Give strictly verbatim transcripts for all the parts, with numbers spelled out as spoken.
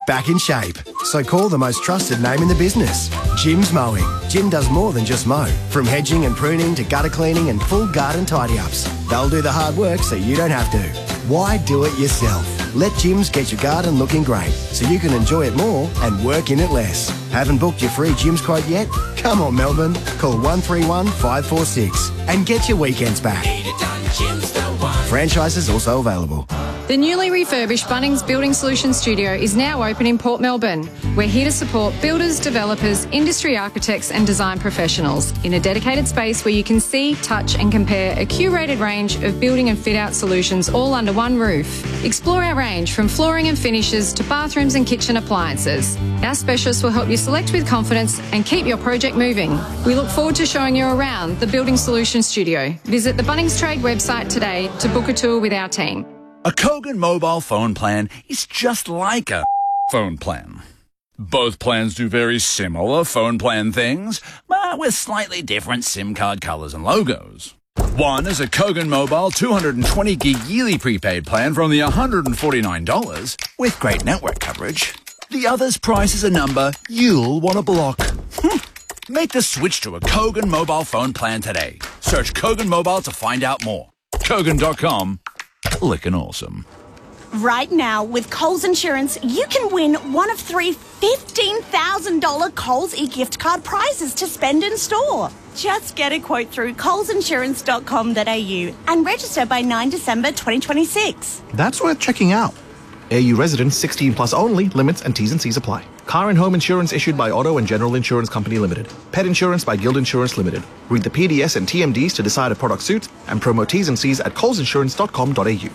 back in shape. So call the most trusted name in the business, Jim's Mowing. Jim does more than just mow. From hedging and pruning to gutter cleaning and full garden tidy-ups. They'll do the hard work so you don't have to. Why do it yourself? Let Jim's get your garden looking great so you can enjoy it more and work in it less. Haven't booked your free Jim's quote yet? Come on, Melbourne. Call one three one, five four six and get your weekends back. Need it done, Jim's the one. Franchises also available. The newly refurbished Bunnings Building Solutions Studio is now open in Port Melbourne. We're here to support builders, developers, industry architects and design professionals in a dedicated space where you can see, touch and compare a curated range of building and fit-out solutions all under one roof. Explore our range from flooring and finishes to bathrooms and kitchen appliances. Our specialists will help you select with confidence and keep your project moving. We look forward to showing you around the Building Solutions Studio. Visit the Bunnings Trade website today to book a tour with our team. A Kogan mobile phone plan is just like a phone plan. Both plans do very similar phone plan things, but with slightly different SIM card colours and logos. One is a Kogan mobile two hundred twenty gig yearly prepaid plan for only one hundred forty-nine dollars with great network coverage. The other's price is a number you'll want to block. Make the switch to a Kogan mobile phone plan today. Search Kogan Mobile to find out more. Kogan dot com. Lickin' awesome. Right now, with Coles Insurance, you can win one of three fifteen thousand dollars Coles e-gift card prizes to spend in store. Just get a quote through coles insurance dot com dot a u and register by ninth of December twenty twenty-six. That's worth checking out. A U residents sixteen plus only. Limits and T's and C's apply. Car and home insurance issued by Auto and General Insurance Company Limited. Pet insurance by Guild Insurance Limited. Read the P D S and T M Ds to decide if product suits and promo T's and C's at coles insurance dot com dot a u.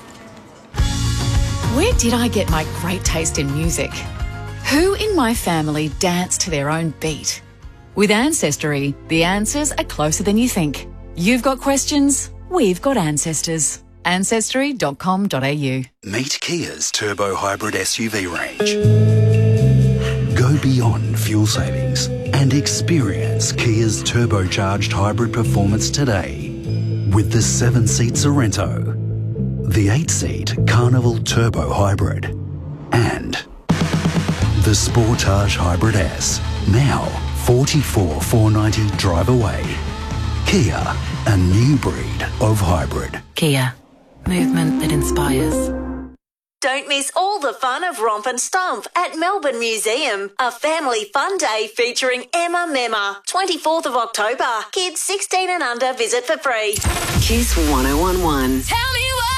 Where did I get my great taste in music? Who in my family danced to their own beat? With Ancestry, the answers are closer than you think. You've got questions, we've got ancestors. ancestry dot com dot a u. Meet Kia's turbo hybrid S U V range. Go beyond fuel savings and experience Kia's turbocharged hybrid performance today with the seven-seat Sorrento, the eight-seat Carnival Turbo Hybrid, and the Sportage Hybrid S. Now forty-four thousand four hundred ninety drive away. Kia, a new breed of hybrid. Kia, movement that inspires. Don't miss all the fun of Romp and Stomp at Melbourne Museum. A family fun day featuring Emma Memma. twenty-fourth of October. Kids sixteen and under visit for free. Kiss one oh one one. Tell me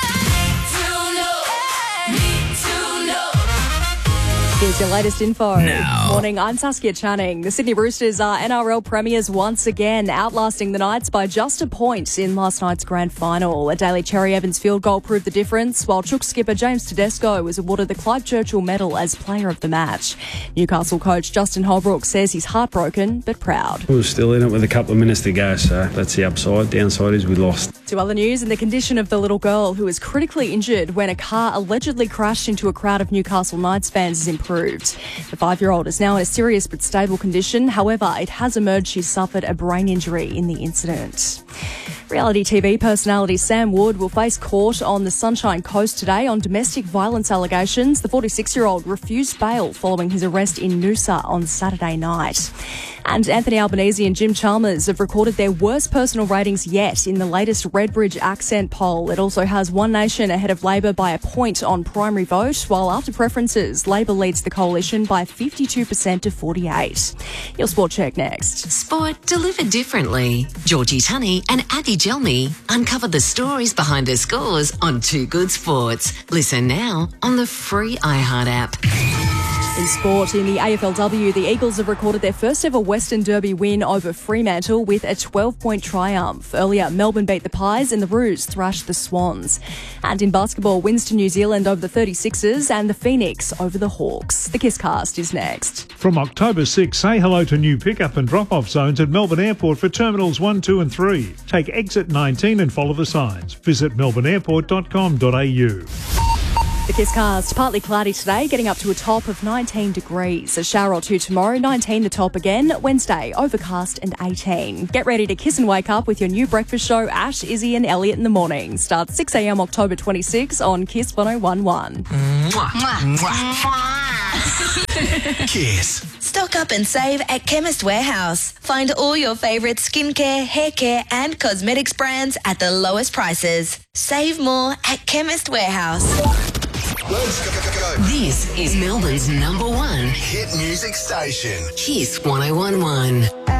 Here's your latest info. Now. Morning, I'm Saskia Channing. The Sydney Roosters are N R L premiers once again, outlasting the Knights by just a point in last night's grand final. A Daly Cherry Evans field goal proved the difference, while Chook skipper James Tedesco was awarded the Clive Churchill Medal as player of the match. Newcastle coach Justin Holbrook says he's heartbroken but proud. We were still in it with a couple of minutes to go, so that's the upside. Downside is we lost. To other news, and the condition of the little girl who was critically injured when a car allegedly crashed into a crowd of Newcastle Knights fans is improved. The five-year-old is now in a serious but stable condition. However, it has emerged she suffered a brain injury in the incident. Reality T V personality Sam Wood will face court on the Sunshine Coast today on domestic violence allegations. The forty-six-year-old refused bail following his arrest in Noosa on Saturday night. And Anthony Albanese and Jim Chalmers have recorded their worst personal ratings yet in the latest Redbridge Accent poll. It also has One Nation ahead of Labor by a point on primary vote, while after preferences, Labor leads the coalition by fifty-two percent to forty-eight. Your Sport Check next. Sport delivered differently. Georgie Tunney and Addy Gelmi uncover the stories behind the scores on Two Good Sports. Listen now on the free iHeart app. In sport, in the A F L W, the Eagles have recorded their first ever Western Derby win over Fremantle with a twelve-point triumph. Earlier, Melbourne beat the Pies and the Roos thrashed the Swans. And in basketball, wins to New Zealand over the thirty-sixers and the Phoenix over the Hawks. The Kisscast is next. From October sixth, say hello to new pick-up and drop-off zones at Melbourne Airport for Terminals one, two and three. Take exit nineteen and follow the signs. Visit melbourne airport dot com dot a u. The Kisscast, partly cloudy today, getting up to a top of nineteen degrees. A shower or two tomorrow, nineteen the top again. Wednesday, overcast and eighteen. Get ready to kiss and wake up with your new breakfast show, Ash, Izzy and Elliot in the morning. Starts six a m October twenty-sixth on Kiss one oh one one. Mwah. Mwah. Mwah. Kiss. Stock up and save at Chemist Warehouse. Find all your favourite skincare, hair care and cosmetics brands at the lowest prices. Save more at Chemist Warehouse. Let's go, go, go. This is Melbourne's number one hit music station. Kiss one oh one one.